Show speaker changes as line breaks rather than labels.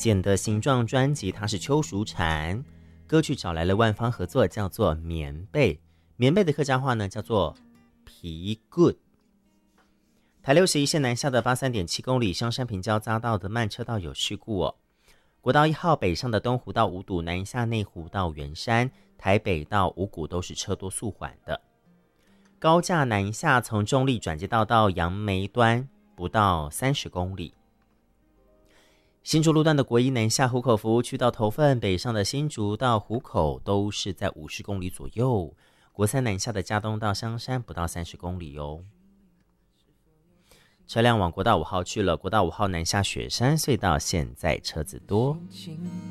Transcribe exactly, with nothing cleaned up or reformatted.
茧的形状专辑，它是秋蜀产，歌剧找来了万方合作，叫做棉被。棉被的客家话呢叫做皮骨。台六十一线南下的八三点七公里香山平交匝道的慢车道有事故哦。国道一号北上的东湖到五堵，南下内湖到圆山，台北到五股都是车多速缓的。高架南下从中立转接道到杨梅端不到三十公里。新竹路段的国一南下湖口服务区到头份，北上的新竹到湖口都是在五十公里左右。国三南下的嘉东到香山不到三十公里哦。车辆往国道五号去了，国道五号南下雪山隧道现在车子多。